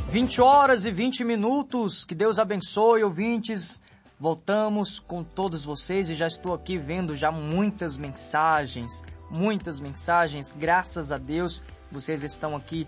20 horas e 20 minutos, que Deus abençoe, ouvintes. Voltamos com todos vocês e já estou aqui vendo já muitas mensagens, graças a Deus, vocês estão aqui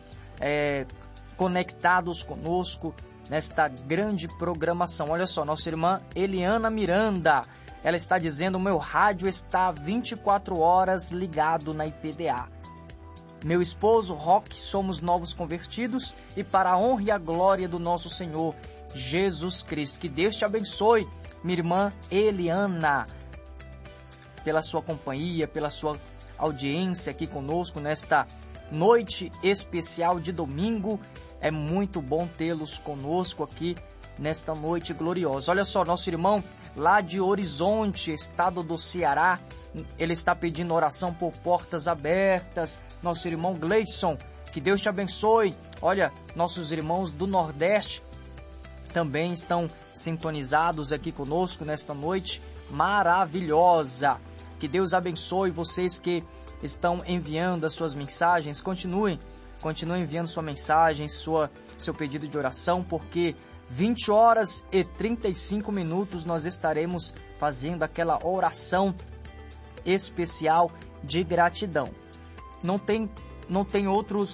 conectados conosco nesta grande programação. Olha só, nossa irmã Eliana Miranda, ela está dizendo: o meu rádio está 24 horas ligado na IPDA. Meu esposo, Roque, somos novos convertidos e para a honra e a glória do nosso Senhor Jesus Cristo. Que Deus te abençoe, minha irmã Eliana, pela sua companhia, pela sua audiência aqui conosco nesta noite especial de domingo. É muito bom tê-los conosco aqui nesta noite gloriosa. Olha só, nosso irmão lá de Horizonte, estado do Ceará, ele está pedindo oração por portas abertas. Nosso irmão Gleison, que Deus te abençoe. Olha, nossos irmãos do Nordeste também estão sintonizados aqui conosco nesta noite maravilhosa. Que Deus abençoe vocês que estão enviando as suas mensagens. Continue enviando sua mensagem, seu pedido de oração, porque 20 horas e 35 minutos nós estaremos fazendo aquela oração especial de gratidão. Não tem outro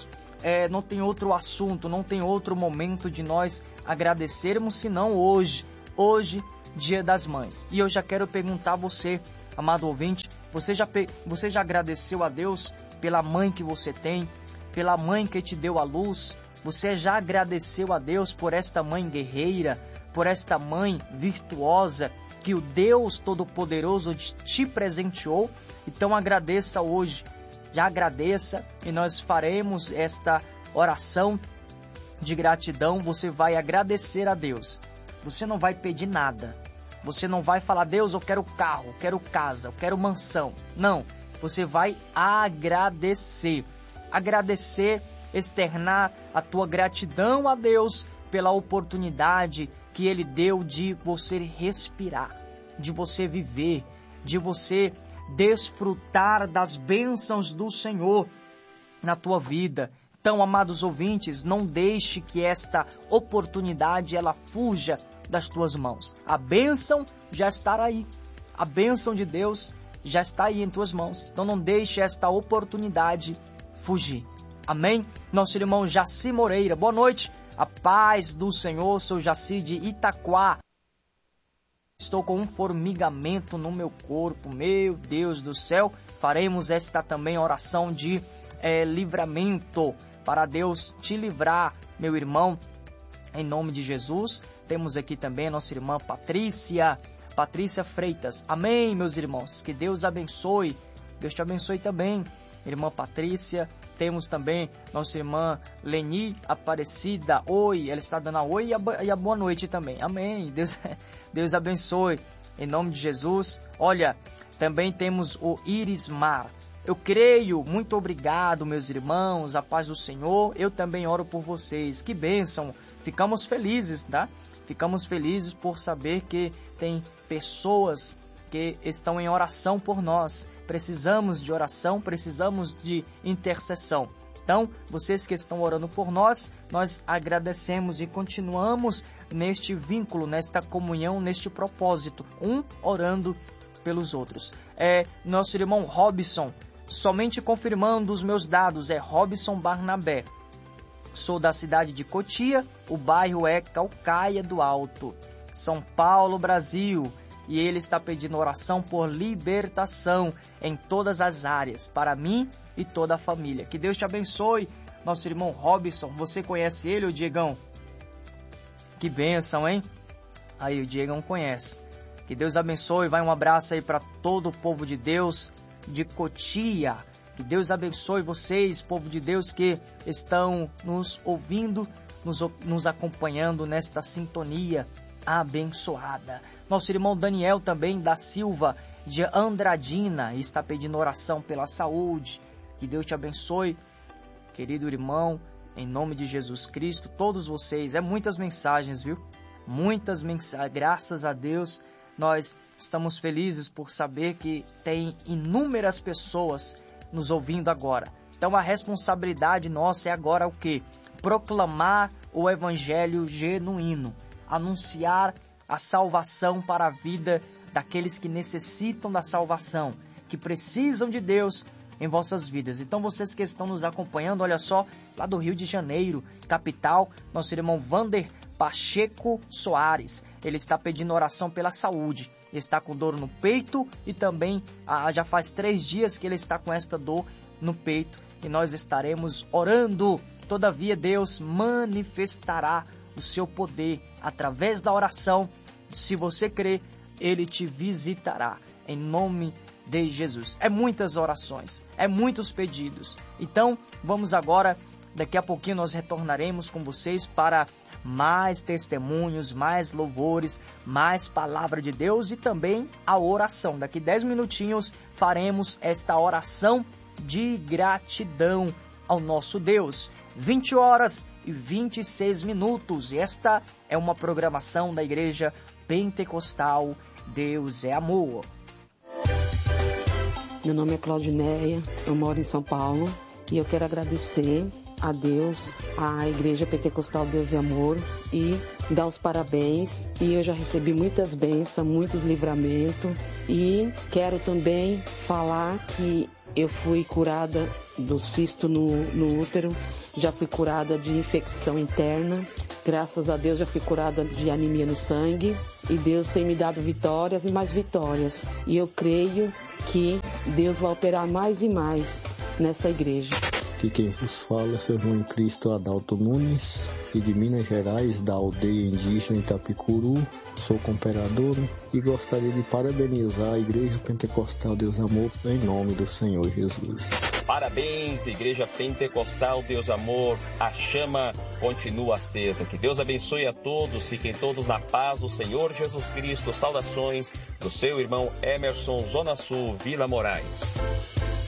assunto, não tem outro momento de nós agradecermos senão hoje, Dia das Mães. E eu já quero perguntar a você, amado ouvinte, você já agradeceu a Deus pela mãe que você tem, pela mãe que te deu a luz? Você já agradeceu a Deus por esta mãe guerreira, por esta mãe virtuosa que o Deus Todo-Poderoso te presenteou? Então agradeça hoje, já agradeça, e nós faremos esta oração de gratidão. Você vai agradecer a Deus, você não vai pedir nada, você não vai falar: Deus, eu quero carro, eu quero casa, eu quero mansão. Não, você vai agradecer, externar a tua gratidão a Deus pela oportunidade que Ele deu de você respirar, de você viver, de você desfrutar das bênçãos do Senhor na tua vida. Então, amados ouvintes, não deixe que esta oportunidade ela fuja das tuas mãos. A bênção já está aí, a bênção de Deus já está aí em tuas mãos. Então não deixe esta oportunidade fugir. Amém? Nosso irmão Jaci Moreira, boa noite. A paz do Senhor, sou Jaci de Itaquá. Estou com um formigamento no meu corpo, meu Deus do céu. Faremos esta também oração de livramento, para Deus te livrar, meu irmão, em nome de Jesus. Temos aqui também a nossa irmã Patrícia Freitas. Amém, meus irmãos. Que Deus abençoe. Deus te abençoe também, irmã Patrícia. Temos também nossa irmã Leni Aparecida. Oi, ela está dando a oi e a boa noite também. Amém. Deus abençoe, em nome de Jesus. Olha, também temos o Irismar. Eu creio, muito obrigado, meus irmãos, a paz do Senhor. Eu também oro por vocês. Que bênção. Ficamos felizes, tá? Ficamos felizes por saber que tem pessoas que estão em oração por nós. Precisamos de oração, precisamos de intercessão. Então, vocês que estão orando por nós, nós agradecemos e continuamos neste vínculo, nesta comunhão, neste propósito, um orando pelos outros. Nosso irmão Robson, somente confirmando os meus dados, é Robson Barnabé. Sou da cidade de Cotia, o bairro é Calcaia do Alto, São Paulo, Brasil. E ele está pedindo oração por libertação em todas as áreas, para mim e toda a família. Que Deus te abençoe, nosso irmão Robson. Você conhece ele, o Diegão? Que bênção, hein? Aí, o Diegão conhece. Que Deus abençoe. Vai um abraço aí para todo o povo de Deus de Cotia. Que Deus abençoe vocês, povo de Deus, que estão nos ouvindo, nos acompanhando nesta sintonia abençoada. Nosso irmão Daniel também da Silva de Andradina está pedindo oração pela saúde. Que Deus te abençoe, querido irmão, em nome de Jesus Cristo. Todos vocês, muitas mensagens, viu? Muitas mensagens, graças a Deus. Nós estamos felizes por saber que tem inúmeras pessoas nos ouvindo agora. Então a responsabilidade nossa é agora o quê? Proclamar o evangelho genuíno, anunciar a salvação para a vida daqueles que necessitam da salvação, que precisam de Deus em vossas vidas. Então vocês que estão nos acompanhando, olha só, lá do Rio de Janeiro, capital, nosso irmão Vander Pacheco Soares, ele está pedindo oração pela saúde, está com dor no peito e também já faz 3 dias que ele está com esta dor no peito e nós estaremos orando. Todavia Deus manifestará o seu poder através da oração. Se você crer, Ele te visitará em nome de Jesus. É muitas orações, é muitos pedidos. Então, vamos agora, daqui a pouquinho nós retornaremos com vocês para mais testemunhos, mais louvores, mais palavra de Deus e também a oração. Daqui 10 minutinhos faremos esta oração de gratidão ao nosso Deus. 20h26. E esta é uma programação da Igreja Pentecostal Deus é Amor. Meu nome é Claudineia, eu moro em São Paulo e eu quero agradecer a Deus, à Igreja Pentecostal Deus é Amor e dar os parabéns. E eu já recebi muitas bênçãos, muitos livramentos e quero também falar que eu fui curada do cisto no útero, já fui curada de infecção interna, graças a Deus já fui curada de anemia no sangue e Deus tem me dado vitórias e mais vitórias. E eu creio que Deus vai operar mais e mais nessa igreja. Aqui quem vos fala é seu irmão em Cristo Adalto Nunes, e de Minas Gerais, da aldeia indígena Itapicuru. Sou cooperador e gostaria de parabenizar a Igreja Pentecostal Deus Amor em nome do Senhor Jesus. Parabéns, Igreja Pentecostal Deus Amor, a chama continua acesa. Que Deus abençoe a todos, fiquem todos na paz do Senhor Jesus Cristo. Saudações do seu irmão Emerson, Zona Sul, Vila Moraes.